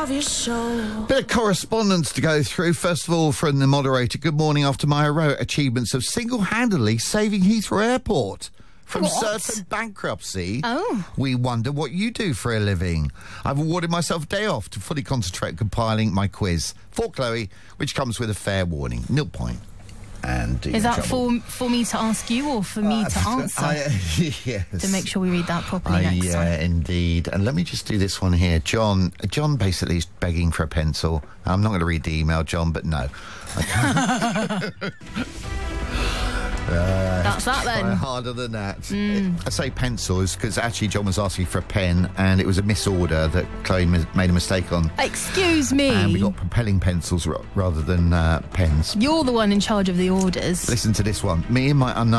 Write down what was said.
of your show. Bit of correspondence to go through. First of all, from the moderator, good morning. After my heroic achievements of single-handedly saving Heathrow Airport from certain bankruptcy, we wonder what you do for a living. I've awarded myself a day off to fully concentrate on compiling my quiz for Chloe, which comes with a fair warning. 0 point. And is that for me to ask you or for me to answer? Yes. To make sure we read that properly next time. Yeah, indeed. And let me just do this one here. John basically is begging for a pencil. I'm not going to read the email, John, but no. That's that then. Harder than that. I say pencils because actually John was asking for a pen and it was a misorder that Chloe made a mistake on. Excuse me. And we got propelling pencils rather than pens. You're the one in charge of the orders. Listen to this one. Me and my